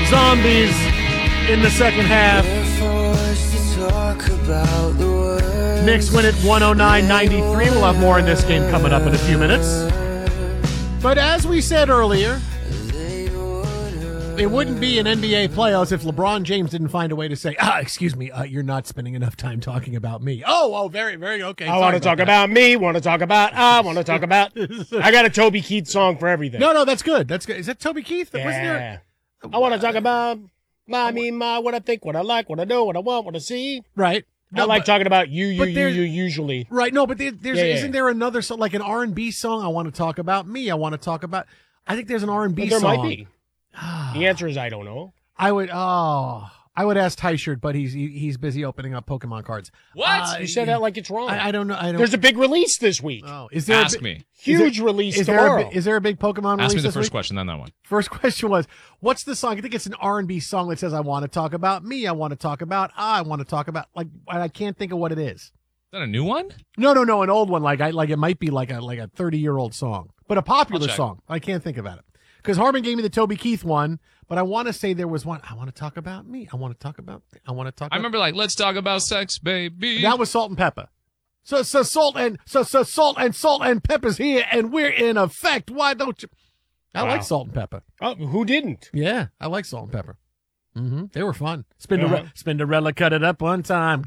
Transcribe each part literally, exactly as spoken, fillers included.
Zombies in the second half. Knicks win it one oh nine ninety-three. We'll have more in this game coming up in a few minutes. But as we said earlier, it wouldn't be an N B A playoffs if LeBron James didn't find a way to say, ah, excuse me, uh, you're not spending enough time talking about me. Oh, oh, very, very okay. I want to talk that. about me, want to talk about, I want to talk about. I got a Toby Keith song for everything. No, no, that's good. That's good. Is that Toby Keith? Yeah. Wasn't there? I want to talk about my, me, my, what I think, what I like, what I know, what I want, what I see. Right. No, I like but, talking about you, you, you, you, usually. Right. No, but there, there's yeah, yeah. isn't there another song, like an R and B song? I want to talk about me. I want to talk about. I think there's an R and B there song. There might be. The answer is I don't know. I would. Oh, I would ask Tyshirt, but he's he, he's busy opening up Pokemon cards. What? Uh, you said that like it's wrong. I, I don't know. I don't. There's a big release this week. Oh, is there? Ask a, me. Huge there, release is tomorrow. There a, is there a big Pokemon Ask release me the this first week? question, then that one. First question was, what's the song? I think it's an R and B song that says, "I want to talk about me. I want to talk about. I want to talk about." Like, I can't think of what it is. Is that a new one? No, no, no, an old one. Like I like it might be like a like a thirty year old song, but a popular song. I can't think about it because Harmon gave me the Toby Keith one, but I want to say there was one. I want to talk about me. I want to talk about. I want to talk. I about, remember like let's talk about sex, baby. That was Salt and Pepper. So so salt and so so salt and salt and pepper's here, and we're in effect. Why don't you? I wow. like Salt and Pepper. Oh, who didn't? Yeah, I like Salt and Pepper. Mm-hmm. They were fun. Spinderella, uh-huh. Spinderella cut it up one time.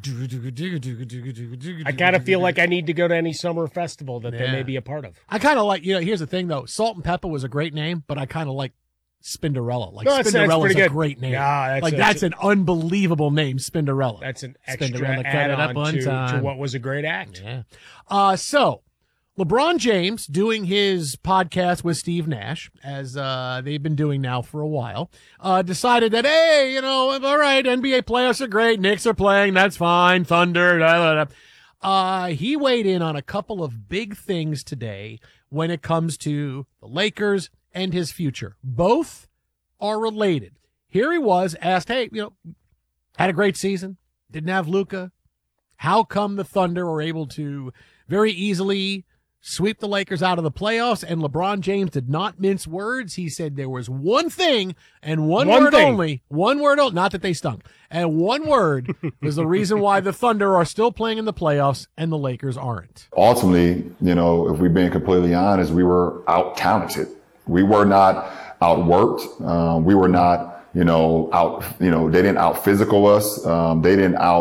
I kind of feel like I need to go to any summer festival that yeah. they may be a part of. I kind of like, you know, here's the thing, though. Salt and Pepper was a great name, but I kind of like Spinderella. Like, no, that's, Spinderella is a good. great name. Yeah, that's like, a, that's an unbelievable name, Spinderella. That's an extra Spinderella cut it up one to, time. to what was a great act. Yeah. Uh, so, LeBron James doing his podcast with Steve Nash, as uh, they've been doing now for a while, uh, decided that, hey, you know, all right, N B A playoffs are great. Knicks are playing. That's fine. Thunder. Blah, blah, blah. Uh, he weighed in on a couple of big things today when it comes to the Lakers and his future. Both are related. Here he was asked, hey, you know, had a great season. Didn't have Luka. How come the Thunder were able to very easily sweep the Lakers out of the playoffs? And LeBron James did not mince words. He said there was one thing and one, one word thing. only, one word only, not that they stunk, and one word was the reason why the Thunder are still playing in the playoffs and the Lakers aren't. Ultimately, you know, if we're being completely honest, we were out-talented. We were not outworked. Um, we were not, you know, out, you know, they didn't out-physical us. Um, they didn't out